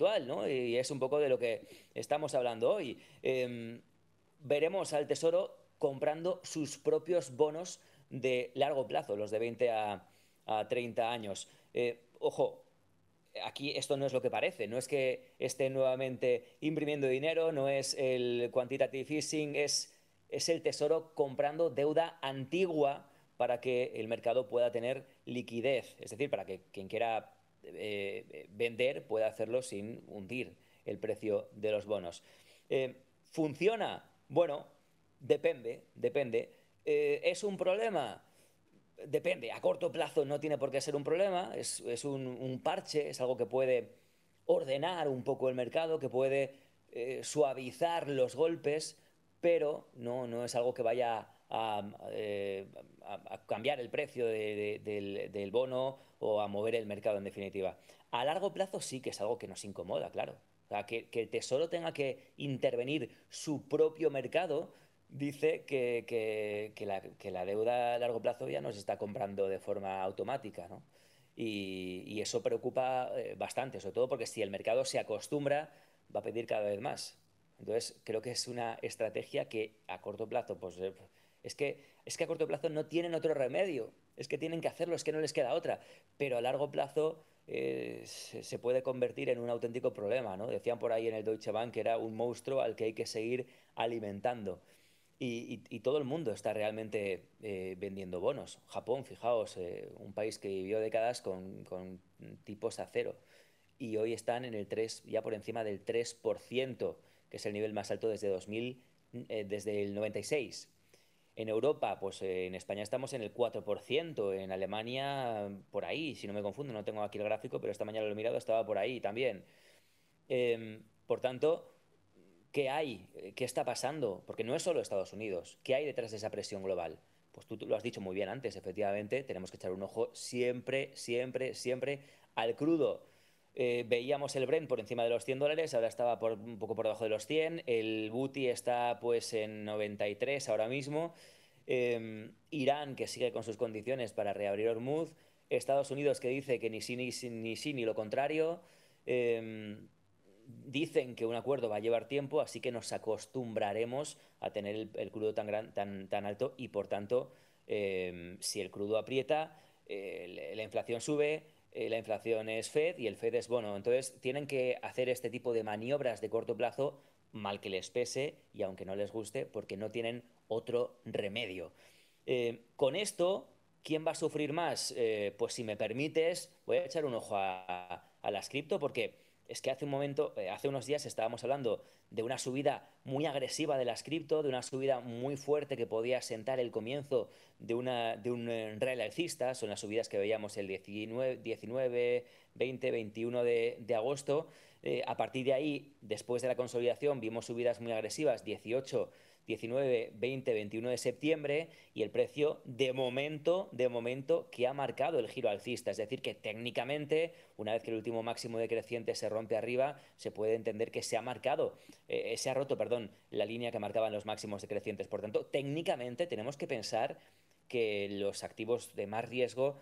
actual, ¿no? Y es un poco de lo que estamos hablando hoy. Veremos al Tesoro comprando sus propios bonos de largo plazo, los de 20 a 30 años. Ojo, aquí esto no es lo que parece, no es que esté nuevamente imprimiendo dinero, no es el quantitative easing, es el Tesoro comprando deuda antigua para que el mercado pueda tener liquidez, es decir, para que quien quiera vender pueda hacerlo sin hundir el precio de los bonos. ¿Funciona? Bueno, depende. ¿Es un problema? Depende, a corto plazo no tiene por qué ser un problema, es un parche, es algo que puede ordenar un poco el mercado, que puede suavizar los golpes, pero no es algo que vaya a cambiar el precio del bono o a mover el mercado en definitiva. A largo plazo sí que es algo que nos incomoda, claro. O sea, que el Tesoro tenga que intervenir su propio mercado dice que la deuda a largo plazo ya no se está comprando de forma automática, ¿no? Y eso preocupa bastante, sobre todo porque si el mercado se acostumbra, va a pedir cada vez más. Entonces, creo que es una estrategia que a corto plazo, pues es que a corto plazo no tienen otro remedio, es que tienen que hacerlo, es que no les queda otra, pero a largo plazo se puede convertir en un auténtico problema, ¿no? Decían por ahí en el Deutsche Bank que era un monstruo al que hay que seguir alimentando. Y todo el mundo está realmente vendiendo bonos. Japón, fijaos, un país que vivió décadas con tipos a cero y hoy están en el 3, ya por encima del 3%, que es el nivel más alto desde 2000, desde el 96. En Europa, pues en España estamos en el 4%, en Alemania por ahí, si no me confundo, no tengo aquí el gráfico, pero esta mañana lo he mirado, estaba por ahí también. Por tanto, ¿qué hay? ¿Qué está pasando? Porque no es solo Estados Unidos. ¿Qué hay detrás de esa presión global? Pues tú lo has dicho muy bien antes, efectivamente, tenemos que echar un ojo siempre al crudo. Veíamos el Brent por encima de los $100, ahora estaba un poco por debajo de los 100, el Buti está pues en 93 ahora mismo, Irán que sigue con sus condiciones para reabrir Hormuz, Estados Unidos que dice que ni sí ni lo contrario, eh, dicen que un acuerdo va a llevar tiempo, así que nos acostumbraremos a tener el crudo tan alto y por tanto, si el crudo aprieta, la inflación sube, la inflación es Fed y el Fed es bono. Entonces tienen que hacer este tipo de maniobras de corto plazo, mal que les pese y aunque no les guste, porque no tienen otro remedio. Con esto, ¿quién va a sufrir más? Pues si me permites, voy a echar un ojo a las cripto porque es que hace un momento, hace unos días estábamos hablando de una subida muy agresiva de las cripto, de una subida muy fuerte que podía sentar el comienzo de un rally alcista, son las subidas que veíamos el 19 20, 21 de agosto. A partir de ahí, después de la consolidación, vimos subidas muy agresivas, 18, 19, 20, 21 de septiembre y el precio de momento que ha marcado el giro alcista. Es decir, que técnicamente, una vez que el último máximo decreciente se rompe arriba, se puede entender que se ha roto, perdón, la línea que marcaban los máximos decrecientes. Por tanto, técnicamente tenemos que pensar que los activos de más riesgo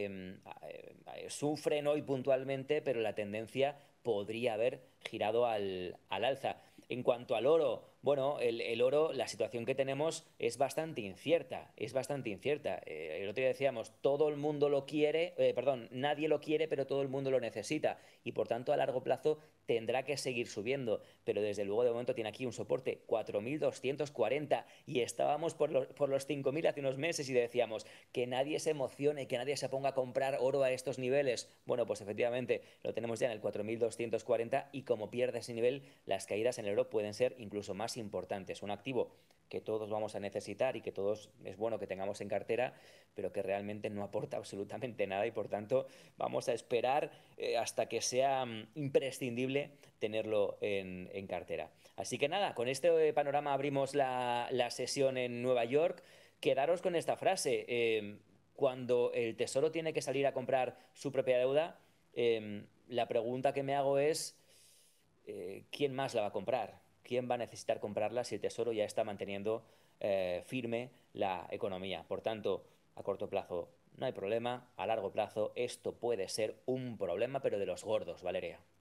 sufren hoy puntualmente, pero la tendencia podría haber girado al alza. En cuanto al oro, bueno, el oro, la situación que tenemos es bastante incierta, es bastante incierta. El otro día decíamos, todo el mundo lo quiere, perdón, nadie lo quiere, pero todo el mundo lo necesita y por tanto a largo plazo tendrá que seguir subiendo, pero desde luego de momento tiene aquí un soporte 4.240 y estábamos por los 5.000 hace unos meses y decíamos que nadie se emocione, que nadie se ponga a comprar oro a estos niveles. Bueno, pues efectivamente lo tenemos ya en el 4.240 y como pierde ese nivel, las caídas en el oro pueden ser incluso más importantes. Un activo que todos vamos a necesitar y que todos es bueno que tengamos en cartera, pero que realmente no aporta absolutamente nada y por tanto vamos a esperar hasta que sea imprescindible tenerlo en cartera. Así que nada, con este panorama abrimos la sesión en Nueva York. Quedaros con esta frase. Cuando el Tesoro tiene que salir a comprar su propia deuda, la pregunta que me hago es, ¿quién más la va a comprar? ¿Quién va a necesitar comprarla si el Tesoro ya está manteniendo firme la economía? Por tanto, a corto plazo no hay problema, a largo plazo esto puede ser un problema, pero de los gordos, Valeria.